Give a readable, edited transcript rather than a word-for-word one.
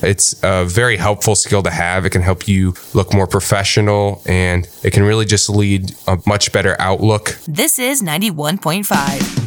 It's a very helpful skill to have. It can help you look more professional, and it can really just lead a much better outlook. This is 91.5.